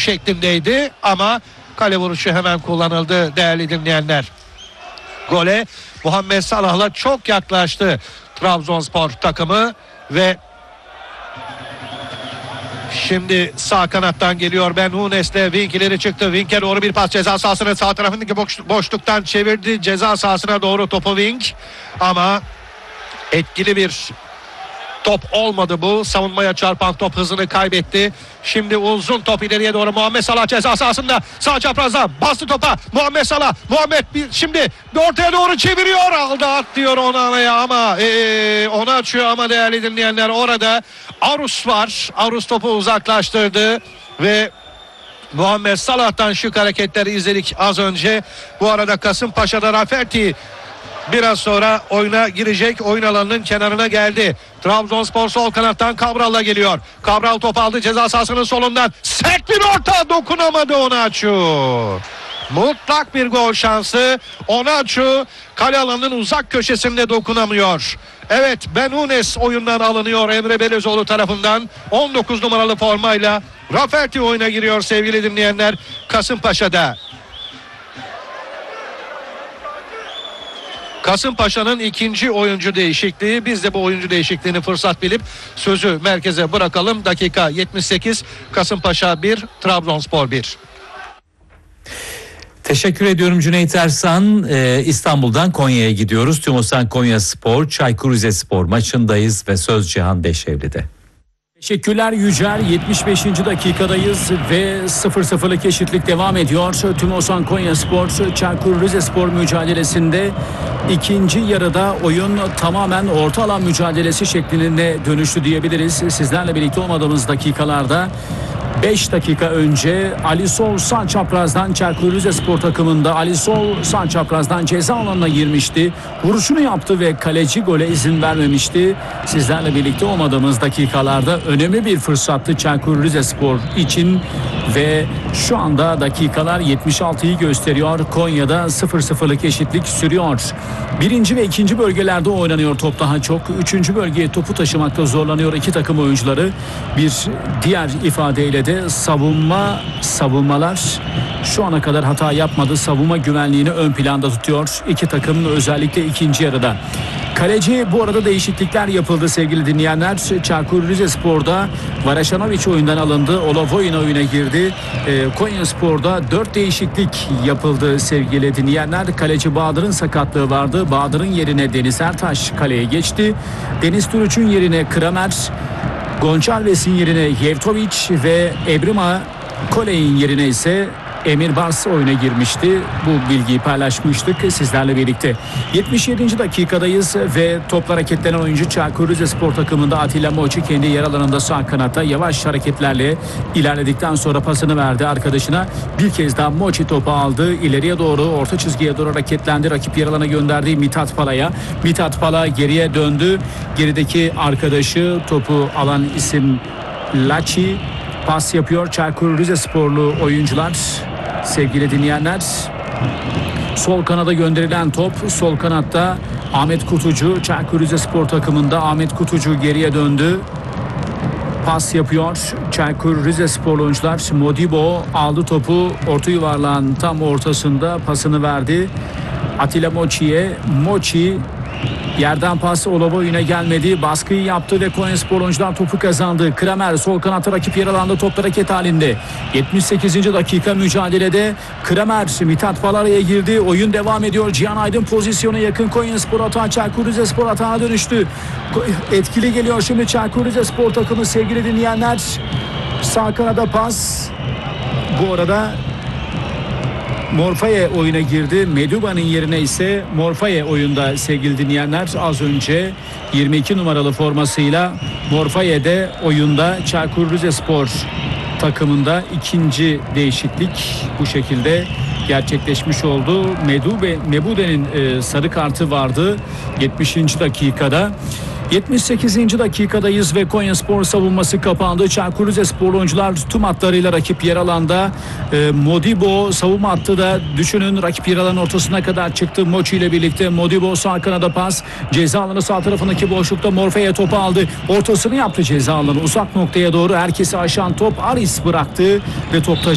şeklindeydi ama kale vuruşu hemen kullanıldı değerli dinleyenler. Gole Muhammed Salah'la çok yaklaştı Trabzonspor takımı ve şimdi sağ kanattan geliyor Ben Hunes'le Wink ileri çıktı. Wink'e doğru bir pas, ceza sahasına sağ tarafındaki boşluktan çevirdi. Ceza sahasına doğru topu Wink ama etkili bir top olmadı bu. Savunmaya çarpan top hızını kaybetti. Şimdi uzun top ileriye doğru Muhammed Salah ceza sahasında sağ çaprazda bastı topa. Muhammed Salah. Şimdi ortaya doğru çeviriyor. Aldı at diyor Onana'ya ama onu açıyor ama değerli dinleyenler orada Arus var. Arus topu uzaklaştırdı ve Muhammed Salah'tan şık hareketleri izledik az önce. Bu arada Kasımpaşa'da Rafferty biraz sonra oyuna girecek. Oyun alanının kenarına geldi. Trabzonspor sol kanattan Cabral'la geliyor. Cabral top aldı ceza sahasının solundan. Sert bir orta, dokunamadı Onaçu. Mutlak bir gol şansı. Onaçu kale alanının uzak köşesinde dokunamıyor. Evet, Ben Hunes oyundan alınıyor Emre Belözoğlu tarafından. 19 numaralı formayla Rafferty oyuna giriyor sevgili dinleyenler Kasımpaşa'da. Kasımpaşa'nın ikinci oyuncu değişikliği. Biz de bu oyuncu değişikliğini fırsat bilip sözü merkeze bırakalım. Dakika 78, Kasımpaşa 1, Trabzonspor 1. Teşekkür ediyorum Cüneyt Ersan. İstanbul'dan Konya'ya gidiyoruz. Tümosan Konyaspor, Çaykur Rizespor maçındayız ve söz Cihan Deşevli'de. Teşekkürler Yücel. 75. dakikadayız ve 0-0'lık eşitlik devam ediyor. Tümosan Konyaspor, Çaykur Rizespor mücadelesinde ikinci yarıda oyun tamamen orta alan mücadelesi şeklinde dönüştü diyebiliriz. Sizlerle birlikte olmadığımız dakikalarda 5 dakika önce Ali Sol sağ çaprazdan Çaykur Rizespor takımında Ali Sol sağ çaprazdan ceza alanına girmişti. Vuruşunu yaptı ve kaleci gole izin vermemişti. Sizlerle birlikte olmadığımız dakikalarda önemli bir fırsattı Çaykur Rizespor için ve şu anda dakikalar 76'yı gösteriyor. Konya'da 0-0'lık eşitlik sürüyor. Birinci ve ikinci bölgelerde oynanıyor top daha çok. Üçüncü bölgeye topu taşımakta zorlanıyor iki takım oyuncuları. Bir diğer ifadeyle de savunmalar şu ana kadar hata yapmadı. Savunma güvenliğini ön planda tutuyor iki takım özellikle ikinci yarıda. Kaleci bu arada değişiklikler yapıldı sevgili dinleyenler. Çaykur Rizespor'da Varaşanović oyundan alındı. Olavoyun oyuna girdi. Konyaspor'da 4 değişiklik yapıldı sevgili dinleyenler. Kaleci Bahadır'ın sakatlığı vardı. Bahadır'ın yerine Deniz Ertaş kaleye geçti. Deniz Türüç'ün yerine Kramer, Gonçalves'in yerine Yevtović ve Ebrima Koley'in yerine ise Emir Bars oyuna girmişti. Bu bilgiyi paylaşmıştık sizlerle birlikte. 77. dakikadayız ve topla hareketlenen oyuncu Çaykur Rizespor takımında Atilla Moçi kendi yer alanında sağ kanatta yavaş hareketlerle ilerledikten sonra pasını verdi arkadaşına. Bir kez daha Moçi topu aldı. İleriye doğru orta çizgiye doğru hareketlendi. Rakip yer alana gönderdiği Mithat Pala'ya. Mithat Pala geriye döndü. Gerideki arkadaşı topu alan isim Laçi pas yapıyor Çaykur Rizesporlu oyuncular. Sevgili dinleyenler, sol kanada gönderilen top, sol kanatta Ahmet Kutucu, Çaykur Rizespor takımında Ahmet Kutucu geriye döndü. Pas yapıyor Çaykur Rizespor oyuncular. Modibo aldı topu, orta yuvarlağın tam ortasında pasını verdi Atilla Moçi'ye. Moçi yerden pas Olavoyun'a gelmedi. Baskıyı yaptı ve Konyaspor oyuncular topu kazandı. Kramer sol kanatta rakip yer alanda topla hareket halinde. 78. dakika mücadelede Kramer Mithat Palara'ya girdi. Oyun devam ediyor. Cihan Aydın pozisyona yakın. Konyaspor atağı Çaykur Rizespor atağına dönüştü. Etkili geliyor şimdi Çaykur Rizespor takımı sevgili dinleyenler. Sağ kanada pas. Bu arada Morfaye oyuna girdi. Meduba'nın yerine ise Morfaye oyunda sevgili dinleyenler. Az önce 22 numaralı formasıyla Morfaye de oyunda Çaykur Rizespor takımında ikinci değişiklik bu şekilde gerçekleşmiş oldu. Mebude'nin sarı kartı vardı 70. dakikada. 78. dakikadayız ve Konyaspor savunması kapandı. Çaykur Rizespor oyuncular tüm hatlarıyla rakip yer alanda. Modibo savunma hattı da düşünün rakip yer alanın ortasına kadar çıktı. Moçi ile birlikte Modibo sağ kanada pas. Ceza alanı sağ tarafındaki boşlukta Morfe'ye topu aldı. Ortasını yaptı ceza alanı. Uzak noktaya doğru herkesi aşan top Aris bıraktı ve top